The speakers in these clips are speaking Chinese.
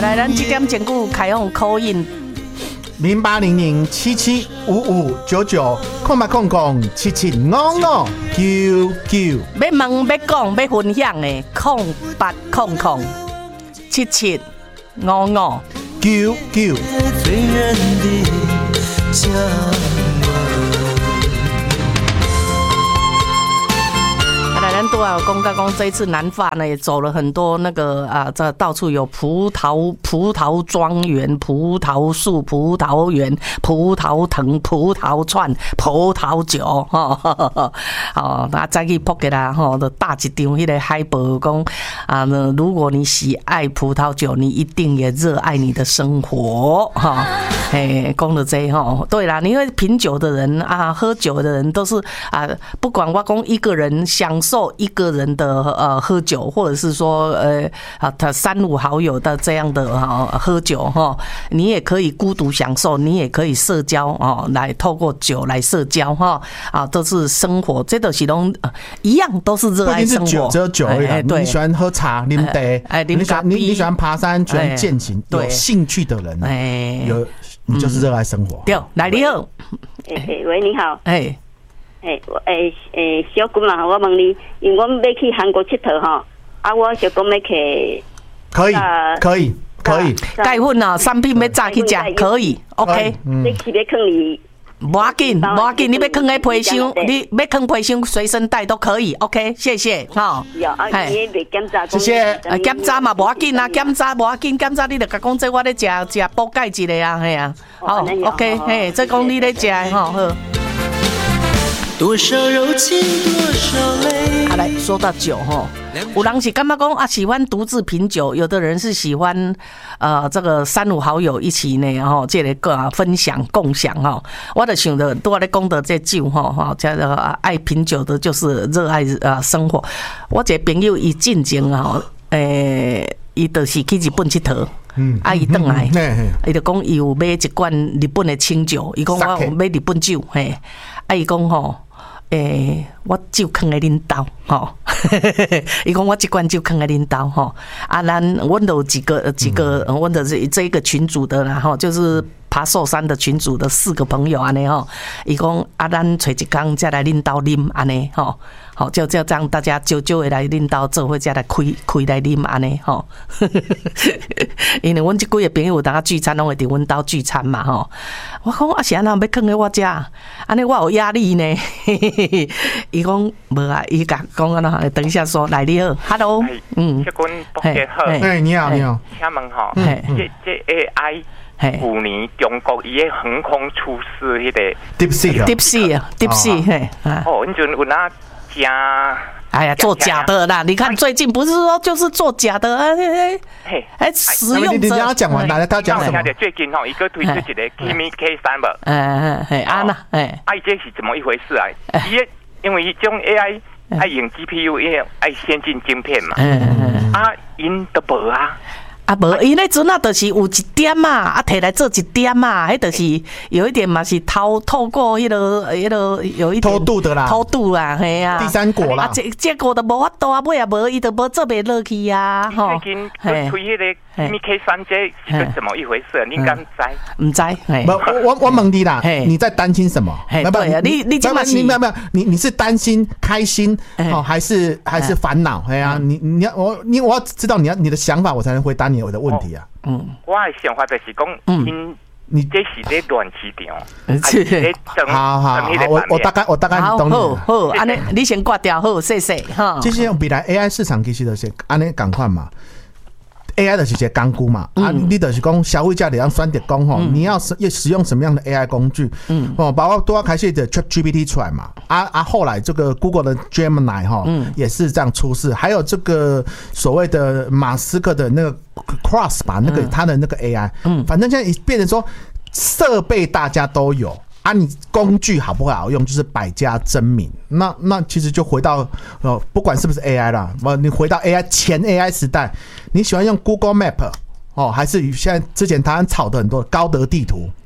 来，咱这点前句开放call in。 0800775599，0800775599。 要问要讲要分享的，0800775599。都有讲这一次南法呢也走了很多那个这到处有葡萄庄园、葡萄树、葡萄园、葡萄藤、葡萄串、葡萄酒再去扑给他就大一张迄个海报讲如果你喜爱葡萄酒，你一定也热爱你的生活讲的这对啦，因为品酒的人喝酒的人都是不管我讲一个人享受一个人的喝酒，或者是说他3-5好友的这样的喝酒你也可以孤独享受，你也可以社交来透过酒来社交都是生活，这都是都一样，都是热爱生活。 不一定是酒，只有酒而已。你喜欢喝茶、啉茶，你喜欢爬山、喜欢健行，有兴趣的人你就是热爱生活。 对，来你好。 喂，你好。小姑嘛，我问你，因为我们要去韩国佚佗我想讲要去。 可以。 钙粉产品要早去吃，可以 ，OK。 你是要放你？ 不要紧，你要放在皮箱，你要放皮箱随身带都可以 ，OK， 谢谢谢谢。 检查嘛，不要紧检查不要紧，检查你就甲讲这我咧吃补钙质的好 ，OK， 这讲你咧吃好。多少柔情多少泪。来说到酒有人是感觉讲喜欢独自品酒，有的人是喜欢这个3-5好友一起呢这个分享共享我就想着都在讲到这酒这个爱品酒的就是热爱生活。我一个朋友伊进前伊就是去日本佚佗。伊回来，伊就讲伊有买一罐日本的清酒，伊讲我有买日本酒，伊讲我酒放在恁兜伊讲我这罐酒放在恁兜阮都有几个，阮的这一个群组的啦就是爬寿山的群组的4个朋友安尼伊讲咱找一天再来恁兜啉安尼就这样大家久久的来恁兜做伙再来开来啉安尼因为阮这几个朋友有当聚餐拢会伫阮兜聚餐嘛我讲是安怎要放在我家安尼我有压力呢伊讲无伊甲讲安怎等一下说来你好 ，Hello， 这君大家好， 你好， 请问这 AI。去年中国伊个横空出世迄个 DeepSeek， 你阵有哪加？ 哎呀，做假的啦！你看最近不是说就是做假的使用者。 你让他讲完，他讲什么？ 最近伊个推出一个 Kimi K3吧。这是怎么一回事啊？因为这种 AI 爱用 GPU， 爱先进晶片嘛。因都无无，伊那阵就是有一点摕来做一点迄就是有一点嘛是透过迄个有一点偷渡的啦， 偷渡啦， 第三国啦， 结果都无法度尾也无，伊都无做袂落去最近推迄个 MK3 这是怎么一回事？你敢知？ 唔知？ 我问你啦，你在担心什么？ 对，你这么是没有，你是担心、开心还是烦恼？我要知道你的想法，我才能回答你的问题啊。 我的想法就是讲，你这是在乱市场。 好，我大概懂你。 好，安尼你先挂掉，好，谢谢哈。 这些未来 AI 市场其实就是安尼同款嘛。AI 就是一个工具嘛，你就是讲消费者就要选择讲你要使用什么样的 AI 工具，包括都要开始的 ChatGPT 出来嘛，后来这个 Google 的 Gemini 也是这样出世，还有这个所谓的马斯克的那个 Cross 吧，那个他的那个 AI，反正现在变成说设备大家都有。你工具好不好用，就是百家争鸣。那其实就回到不管是不是 AI 啦，你回到 AI 前 AI 时代，你喜欢用 Google Map 还是现在之前台湾炒的很多高德地图，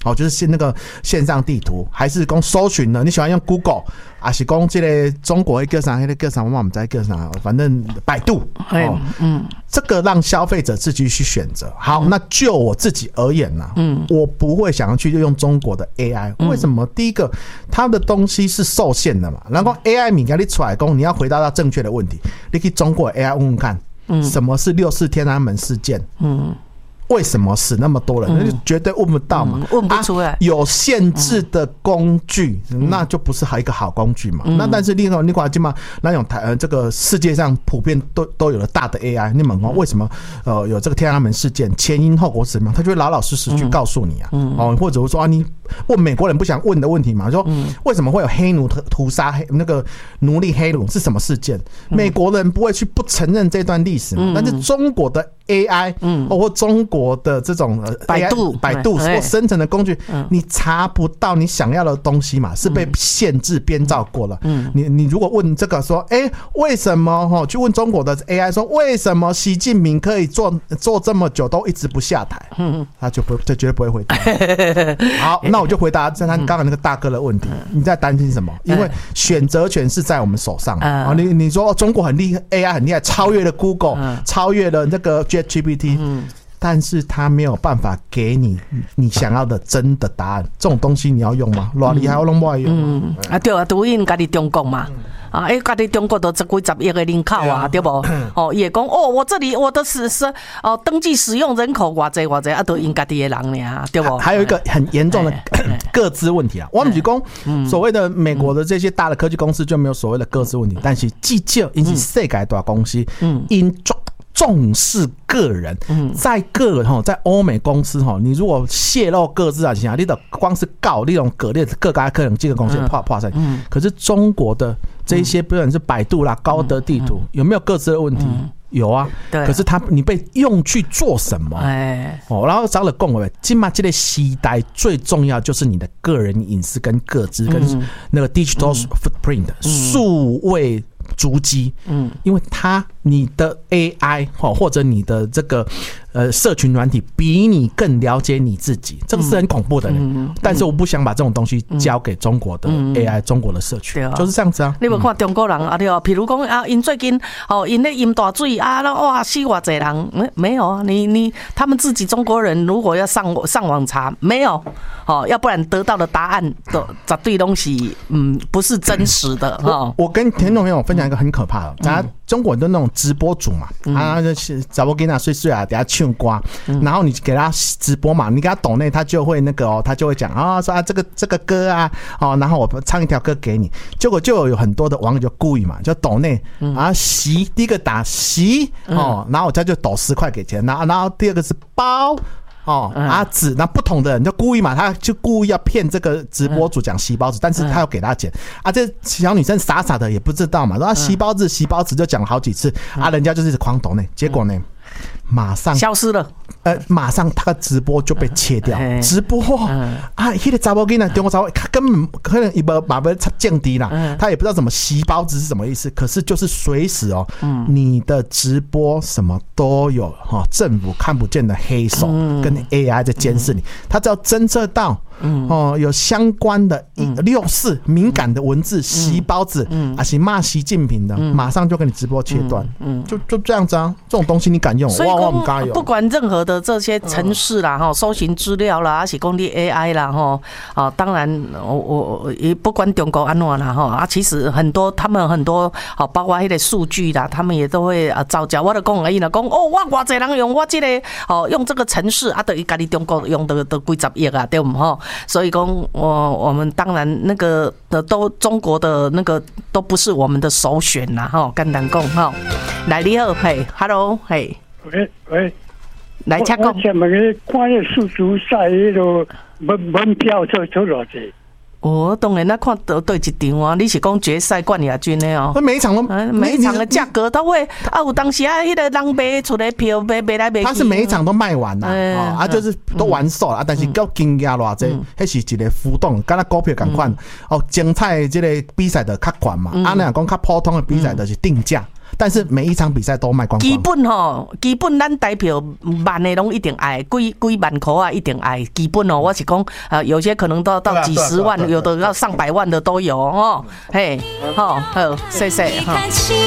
就是那个线上地图，还是讲搜寻呢？你喜欢用 Google， 还是讲这个中国叫啥？那个叫啥？我们在叫啥？反正百度。这个让消费者自己去选择。好，那就我自己而言呢，我不会想要去用中国的 AI。为什么？第一个，它的东西是受限的嘛。然后 AI 物件你出来讲，你要回答到正确的问题，你去中国的 AI 问问看，什么是6·4天安门事件？为什么死那么多人？那就绝对问不到嘛， 问不出来。 有限制的工具，那就不是一个好工具嘛。那但是另外，你看今嘛那种这个世界上普遍都有了大的 AI， 你们为什么有这个天安门事件前因后果是什么？他就会老老实实去告诉你啊。或者说啊，你问美国人不想问的问题嘛，说为什么会有黑奴屠杀那个奴隶黑奴是什么事件？美国人不会去不承认这段历史嘛。但是中国的 AI，或中国的这种百度或生成的工具，你查不到你想要的东西嘛，是被限制编造过了。你如果问这个说，为什么去问中国的 AI 说，为什么习近平可以做这么久都一直不下台？他就绝对不会回答。好，那我就回答他刚刚那个大哥的问题，你在担心什么？因为选择权是在我们手上。你说中国很厉害 ，AI 很厉害，超越了 Google，超越了那个 ChatGPT，但是他没有办法给你想要的真的答案。这种东西你要用吗？偌厉害我拢不爱用。 对啊，都因家己中国嘛。家己中国都几十亿的人口啊，对不？伊会讲我这里我的登记使用人口偌济，都因家己的人呢，对不？ 还有一个很严重的个资问题啊。我们是讲所谓的美国的这些大的科技公司就没有所谓的个资问题，但是至少因是世界大公司，因重视个人，在欧美公司你如果泄露个资啊，你的光是告那种各家可能这个公司破产。可是中国的这些不管是百度啦、高德地图，有没有个资的问题？有啊，可是你被用去做什么？然后找了讲了，今嘛这个时代最重要就是你的个人隐私跟个资跟那个 digital footprint 数位足迹。因为你的 AI 或者你的这个社群软体比你更了解你自己，这个是很恐怖的。但是我不想把这种东西交给中国的 AI，中国的社群，就是这样子啊。 你有看中国人啊？对哦，譬如讲啊，因最近因咧淹大水啊，哇死偌济人，没有啊？他们自己中国人如果要上网查，没有要不然得到的答案都绝对东西不是真实的。 我跟听众朋友分享一个很可怕的，大家中国的那种直播主嘛，查某囡仔睡啊，等下唱歌，然后你给他直播嘛，你给他抖内，他就会他就会讲说啊这个歌啊，然后我唱一条歌给你，结果就有很多的网友就故意嘛，就抖内洗，第一个打洗然后他就抖10块给钱，然后第二个是包。那不同的人就故意嘛，他就故意要骗这个直播主讲洗包子，但是他要给他钱这小女生傻傻的也不知道嘛，然后洗包子就讲了好几次人家就是狂抖呢，结果呢马上消失了， 马上他的直播就被切掉，直播那个查某囡仔中国查某根本可能把降低啦，他也不知道怎么洗包子是什么意思，可是就是随时你的直播什么都有政府看不见的黑手跟 AI 在监视你，他只要侦测到有相关的6·4敏感的文字，洗包子还是骂习近平的，马上就跟你直播切断，就这样子啊，这种东西你敢用？ 所以不管任何的这些程式啦，搜寻资料啦，还是讲你 AI 啦，当然我也不管中国安怎啦，其实他们很多包括那个数据啦，他们也都会造假。我就讲而已啦，讲我偌济人用我这个用这个程式等于家己中国用的几十亿啊，对不？所以讲我们当然那个都中国的那个都不是我们的首选啦，简单讲来你好，嘿 ，Hello， 嘿。 喂， 来请讲。 我想问你，看那世足赛那个门票抽偌济？ 当然看对一场啊！你是讲决赛冠亚军的哦？ 每一场的价格都会有当时那个人卖出来票卖来卖去， 他是每一场都卖完啦，就是都完售啦，但是够金额偌济，那是一个浮动，跟股票同款精彩这个比赛的较悬嘛，那讲较普通的比赛就是定价。 但是每一场比赛都卖光光。基本咱台票万的拢一定爱，几万块啊，一定爱。基本我是讲有些可能到几十万，有的要上百万的都有哦。嘿，好，谢谢哈。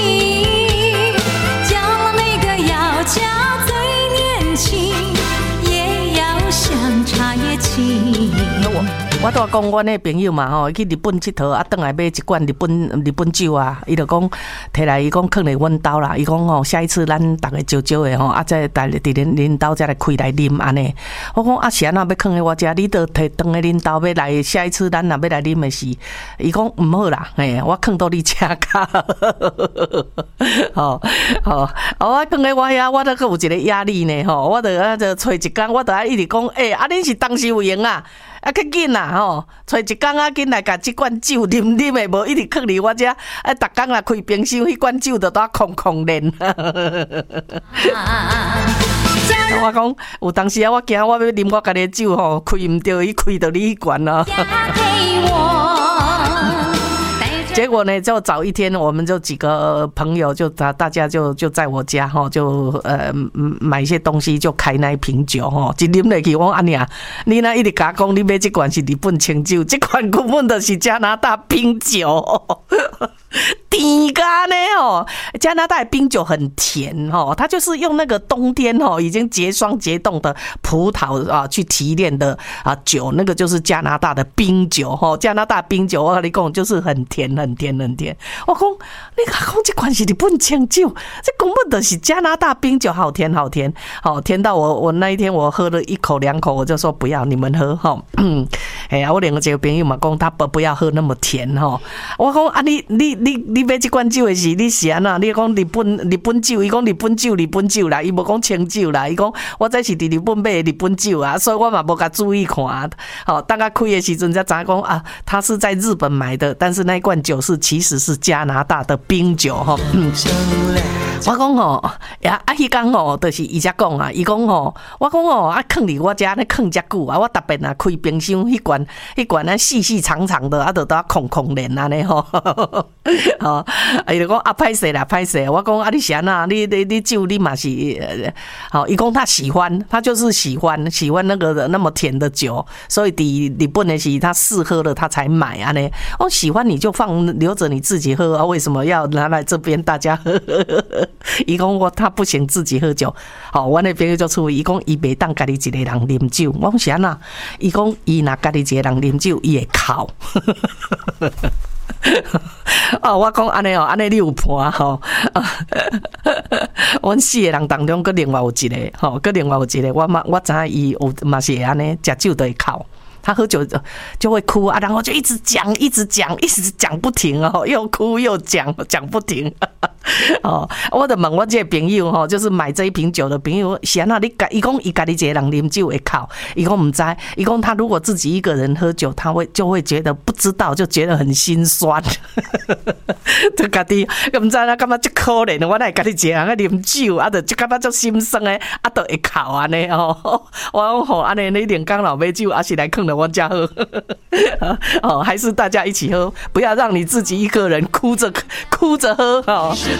叫每个要叫最年轻，也要像茶叶青。我都讲阮的朋友嘛吼，去日本佚佗啊，转来买一罐日本酒啊，伊就讲摕来，伊讲放咧阮兜啦。伊讲吼，下一次咱逐个少少的吼，啊再伫恁兜再来开来啉安尼。我讲啊，是安怎要放咧我遮？你都摕转来恁兜要来，下一次咱若要来啉的是，伊讲毋好啦，嘿，我放到你遮卡。我放咧我遐，我都有一个压力呢吼，我就找一工，我就一直讲，恁是当时有闲啊？啊，较紧啦吼，找一工啊，紧来甲即罐酒啉的，无一直放伫我遮，逐工来开冰箱，迄罐酒就在空练。我讲有当时啊，我惊我要啉我家己的酒吼，开毋着，伊开到你迄罐啊。结果呢，就早一天，我们就几个朋友就大家就在我家哈，就买一些东西，就开那一瓶酒哈，一啉落去，我讲啊，你那一直甲讲你买这款是日本清酒，这款根本就是加拿大冰酒。甜咖呢哦，加拿大的冰酒很甜哦，它就是用那个冬天哦已经结霜结冻的葡萄啊去提炼的酒，那个就是加拿大的冰酒哦。加拿大冰酒我跟你讲就是很甜很甜很甜。我讲你讲这款是日本清酒，这根本就是加拿大冰酒，好甜好甜，好甜到我那一天我喝了一口两口我就说不要你们喝哈。哎呀，我两个这个朋友嘛讲他不要喝那么甜哈。我讲啊你买这罐酒的是你是安怎？你讲日本酒，伊讲日本酒啦，伊无讲清酒啦，伊讲我这是伫日本买的日本酒啊，所以我嘛无甲注意看。好，当他开的时阵才知讲啊，他是在日本买的，但是那一罐酒其实是加拿大的冰酒哈。我讲吼，迄天吼，就是伊才讲啊，伊讲吼，我讲吼，放伫我遮咧放遮久啊，我特别啊开冰箱迄罐啊细细长长的，就在空连安尼吼。吼，伊就讲歹势啦，歹势。我讲你是安怎？你酒你嘛是，好，伊讲他喜欢，他就是喜欢那个那么甜的酒，所以伫日本的是他试喝了他才买安尼。我喜欢你就留着你自己喝啊，为什么要拿来这边大家喝？伊讲他不行自己喝酒，好，我那边就出伊讲伊袂当家己一个人啉酒，我讲是安怎？伊讲伊若家己一个人啉酒，伊会哭。我讲安尼哦，安尼你有伴吼。阮4个人当中，佮另外有一个吼，佮另外有一个，我知影伊有嘛是会安尼，食酒就会哭。他喝酒就会哭啊，然后就一直讲不停哦，又哭又讲不停。哦，我就问我这个朋友吼，就是买这一瓶酒的朋友，是安怎？伊讲伊家己一个人啉酒会哭，伊讲唔知，伊讲他如果自己一个人喝酒，就会觉得不知道，就觉得很心酸。就家己唔知啦，感觉真可怜，我来家己一个人啉酒，啊，就感觉足心酸诶，啊，就会哭安尼哦。我讲吼，安尼你连刚老买酒，还是来坑了我家喝。哦，还是大家一起喝，不要让你自己一个人哭着喝哦。